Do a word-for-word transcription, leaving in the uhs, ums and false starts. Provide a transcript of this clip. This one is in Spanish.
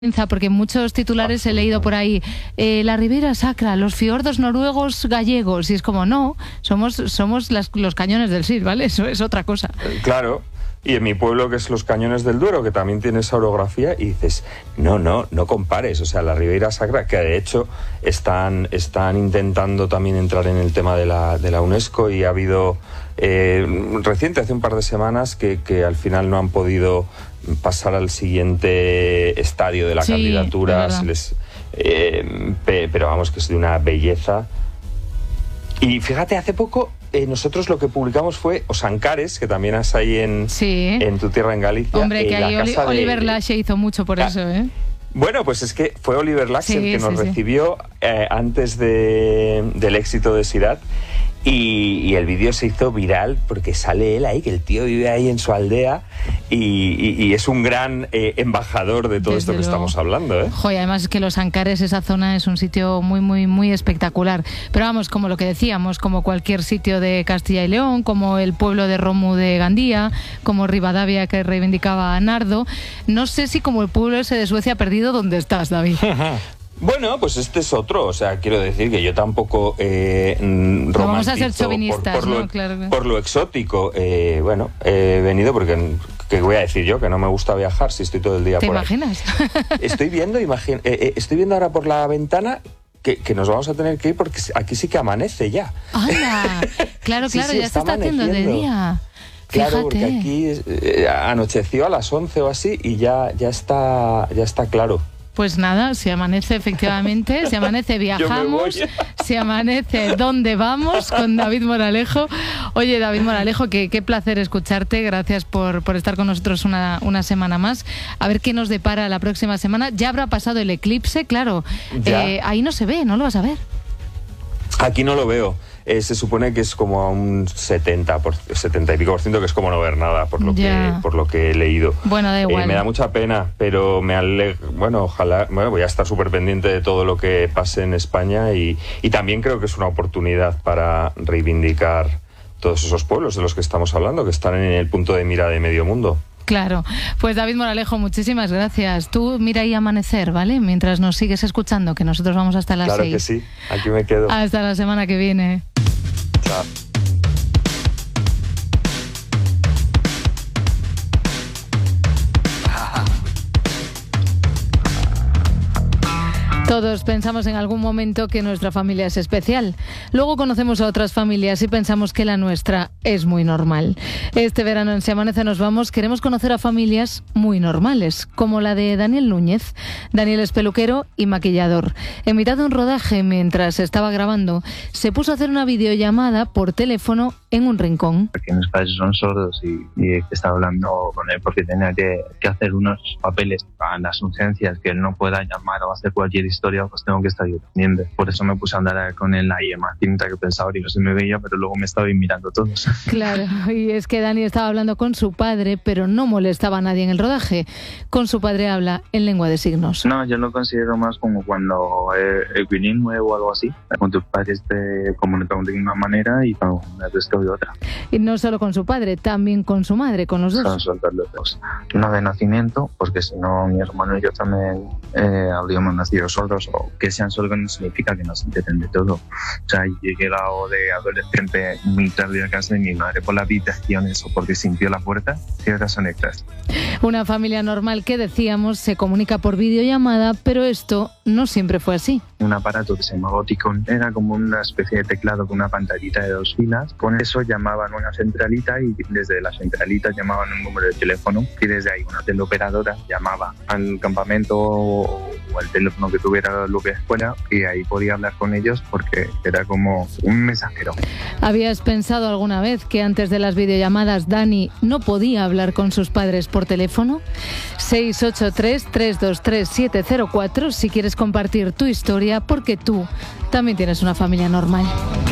Porque muchos titulares he leído por ahí, eh, la Ribera Sacra, los fiordos noruegos gallegos, y es como, no, somos somos las, los cañones del Sil, ¿vale? Eso es otra cosa. Claro, y en mi pueblo, que es los Cañones del Duero, que también tiene esa orografía, y dices, no, no, no compares, o sea, la Ribera Sacra, que de hecho están, están intentando también entrar en el tema de la, de la UNESCO, y ha habido, eh, reciente, hace un par de semanas, que, que al final no han podido pasar al siguiente estadio de la sí, candidatura, se les, eh, pe, pero vamos, que es de una belleza. Y fíjate, hace poco eh, nosotros lo que publicamos fue Osancares, que también has ahí en, sí. en tu tierra, en Galicia. Hombre, que ahí Oli Oliver de... Laxe hizo mucho por ah, eso, ¿eh? Bueno, pues es que fue Oliver Laxe sí, el que nos sí, recibió eh, antes de, del éxito de Sirat. Y, y el vídeo se hizo viral porque sale él ahí, que el tío vive ahí en su aldea y, y, y es un gran eh, embajador de todo Desde esto que luego. estamos hablando, ¿eh? Joder, además es que Los Ancares, esa zona es un sitio muy, muy, muy espectacular. Pero vamos, como lo que decíamos, como cualquier sitio de Castilla y León, como el pueblo de Romu de Gandía, como Rivadavia que reivindicaba a Nardo. No sé si como el pueblo ese de Suecia perdido, ¿dónde estás, David? Bueno, pues este es otro, o sea, quiero decir que yo tampoco eh, romantizo no vamos a ser chauvinistas, por, por, ¿no? lo, Claro. por lo exótico. Eh, bueno, he venido porque, ¿qué voy a decir yo? Que no me gusta viajar si estoy todo el día ¿Te por imaginas? ahí. Estoy viendo, imagina, eh, eh, estoy viendo ahora por la ventana que, que nos vamos a tener que ir porque aquí sí que amanece ya. ¡Hala! Claro, claro, sí, sí, ya se está haciendo de día. Claro, Fíjate. Porque aquí eh, anocheció a las once o así y ya, ya, está, ya está claro. Pues nada, si amanece efectivamente, si amanece viajamos, si amanece ¿dónde vamos? Con David Moralejo. Oye, David Moralejo, que, qué placer escucharte, gracias por, por estar con nosotros una, una semana más. A ver qué nos depara la próxima semana. Ya habrá pasado el eclipse, claro, eh, ahí no se ve, ¿no lo vas a ver? Aquí no lo veo. Eh, se supone que es como a un setenta, por, setenta y pico por ciento, que es como no ver nada, por lo, que, por lo que he leído. Bueno, da igual. Eh, me da mucha pena, pero me alegra, bueno, ojalá, bueno, voy a estar súper pendiente de todo lo que pase en España y, y también creo que es una oportunidad para reivindicar todos esos pueblos de los que estamos hablando, que están en el punto de mira de medio mundo. Claro, pues David Moralejo, muchísimas gracias. Tú mira ahí amanecer, ¿vale? Mientras nos sigues escuchando, que nosotros vamos hasta las claro seis. Claro que sí, aquí me quedo. Hasta la semana que viene. Chao. Todos pensamos en algún momento que nuestra familia es especial. Luego conocemos a otras familias y pensamos que la nuestra es muy normal. Este verano en Si Amanece Nos Vamos queremos conocer a familias muy normales, como la de Daniel Núñez. Daniel es peluquero y maquillador. En mitad de un rodaje, mientras estaba grabando, se puso a hacer una videollamada por teléfono en un rincón. Porque mis padres son sordos y, y estaba hablando con él porque tenía que, que hacer unos papeles para las urgencias, que él no pueda llamar o hacer cualquier historia, pues tengo que estar yo pendiente. Por eso me puse a andar con él ahí, más tinta que pensaba, digo, se me veía, pero luego me estaba mirando todos. Claro, y es que Dani estaba hablando con su padre, pero no molestaba a nadie en el rodaje. Con su padre habla en lengua de signos. No, yo lo considero más como cuando es bilingüe o algo así. Con tus padres te comunican de una manera y con el resto de otra. Y no solo con su padre, también con su madre, con los dos. Son, son los dos. No de nacimiento, porque si no mi hermano y yo también eh, habríamos nacido sordos, o que sean sordos no significa que no se entienden de todo. O sea, yo he llegado de adolescente muy tarde a casa de mi madre por las habitaciones o porque sintió la puerta, ciertas son extras. Una familia normal que decíamos se comunica por videollamada, pero esto no siempre fue así. Un aparato que se llama Boticon era como una especie de teclado con una pantallita de dos filas. Con eso llamaban a una centralita y desde la centralita llamaban un número de teléfono y desde ahí una teleoperadora llamaba al campamento o al teléfono que tuviera lo que fuera y ahí podía hablar con ellos porque era como un mensajero. ¿Habías pensado alguna vez que antes de las videollamadas Dani no podía hablar con sus padres por teléfono? seis ocho tres, tres dos tres, siete cero cuatro si quieres compartir tu historia, porque tú también tienes una familia normal.